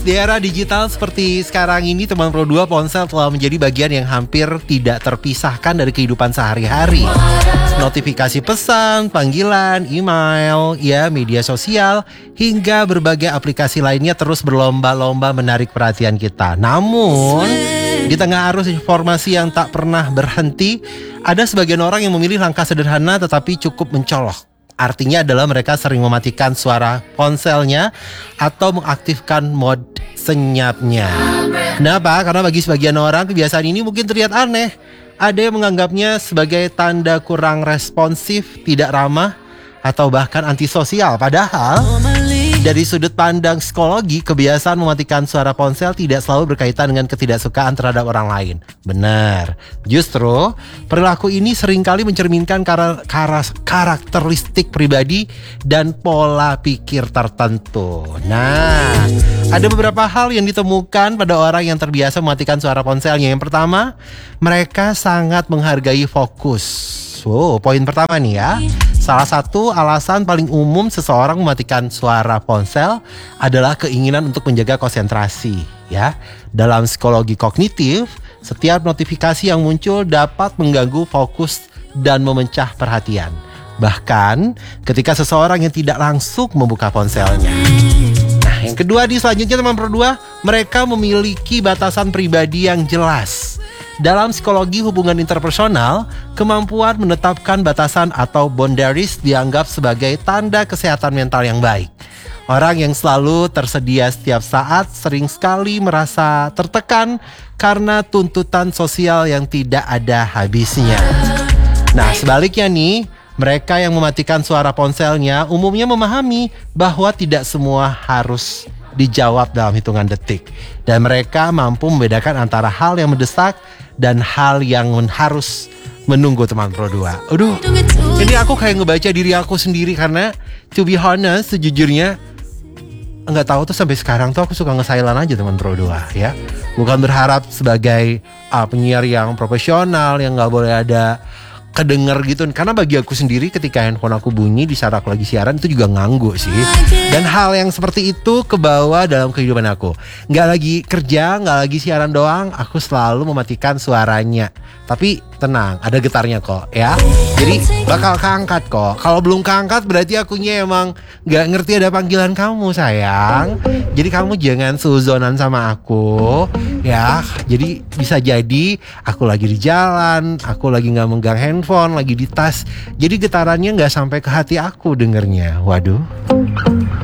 di era digital seperti sekarang ini, teman Pro 2, ponsel telah menjadi bagian yang hampir tidak terpisahkan dari kehidupan sehari-hari. Notifikasi pesan, panggilan, email, ya media sosial, hingga berbagai aplikasi lainnya terus berlomba-lomba menarik perhatian kita. Namun, di tengah arus informasi yang tak pernah berhenti, ada sebagian orang yang memilih langkah sederhana tetapi cukup mencolok. Artinya adalah mereka sering mematikan suara ponselnya atau mengaktifkan mode senyapnya. Kenapa? Karena bagi sebagian orang kebiasaan ini mungkin terlihat aneh. Ada yang menganggapnya sebagai tanda kurang responsif, tidak ramah, atau bahkan antisosial. Padahal dari sudut pandang psikologi, kebiasaan mematikan suara ponsel tidak selalu berkaitan dengan ketidaksukaan terhadap orang lain. Benar. Justru, perilaku ini seringkali mencerminkan karakteristik pribadi dan pola pikir tertentu. Nah, ada beberapa hal yang ditemukan pada orang yang terbiasa mematikan suara ponselnya. Yang pertama, mereka sangat menghargai fokus. Poin pertama nih ya. Salah satu alasan paling umum seseorang mematikan suara ponsel adalah keinginan untuk menjaga konsentrasi, ya. Dalam psikologi kognitif, setiap notifikasi yang muncul dapat mengganggu fokus dan memecah perhatian. Bahkan ketika seseorang yang tidak langsung membuka ponselnya. Nah, yang kedua selanjutnya teman Pro 2, mereka memiliki batasan pribadi yang jelas. Dalam psikologi hubungan interpersonal, kemampuan menetapkan batasan atau boundaries dianggap sebagai tanda kesehatan mental yang baik. Orang yang selalu tersedia setiap saat sering sekali merasa tertekan karena tuntutan sosial yang tidak ada habisnya. Nah, sebaliknya nih, mereka yang mematikan suara ponselnya umumnya memahami bahwa tidak semua harus dijawab dalam hitungan detik. Dan mereka mampu membedakan antara hal yang mendesak dan hal yang harus menunggu teman Pro 2. Aduh, ini aku kayak ngebaca diri aku sendiri karena to be honest, sejujurnya nggak tahu tuh sampai sekarang tuh aku suka nge-silent aja teman Pro 2 ya. Bukan berharap sebagai penyiar yang profesional yang nggak boleh ada kedenger gitu, karena bagi aku sendiri ketika handphone aku bunyi di saat aku lagi siaran itu juga nganggu sih. Dan hal yang seperti itu kebawa dalam kehidupan aku. Nggak lagi kerja, nggak lagi siaran doang, aku selalu mematikan suaranya. Tapi tenang, ada getarnya kok ya. Jadi bakal keangkat kok. Kalau belum keangkat berarti akunya emang nggak ngerti ada panggilan kamu sayang. Jadi kamu jangan suuzonan sama aku ya. Jadi bisa jadi aku lagi di jalan, aku lagi nggak megang handphone, lagi di tas. Jadi getarannya nggak sampai ke hati aku dengernya. Waduh.